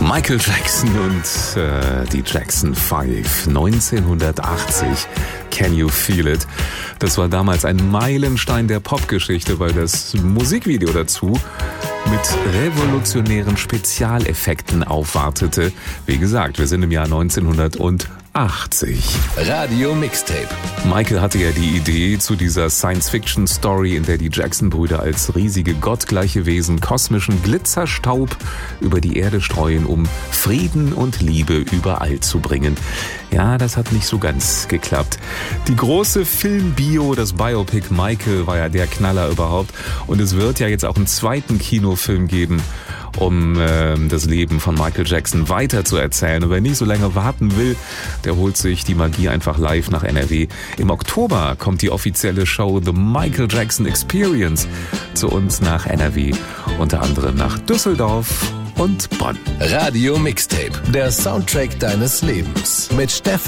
Michael Jackson und die Jackson 5, 1980. Can You Feel It? Das war damals ein Meilenstein der Popgeschichte, weil das Musikvideo dazu mit revolutionären Spezialeffekten aufwartete. Wie gesagt, wir sind im Jahr 1980. Radio Mixtape. Michael hatte ja die Idee zu dieser Science-Fiction-Story, in der die Jackson-Brüder als riesige gottgleiche Wesen kosmischen Glitzerstaub über die Erde streuen, um Frieden und Liebe überall zu bringen. Ja, das hat nicht so ganz geklappt. Die große Filmbio, das Biopic Michael, war ja der Knaller überhaupt. Und es wird ja jetzt auch einen zweiten Kinofilm geben, um das Leben von Michael Jackson weiter zu erzählen. Und wer nicht so lange warten will, der holt sich die Magie einfach live nach NRW. Im Oktober kommt die offizielle Show The Michael Jackson Experience zu uns nach NRW. Unter anderem nach Düsseldorf und Bonn. Radio Mixtape, der Soundtrack deines Lebens. Mit Stefan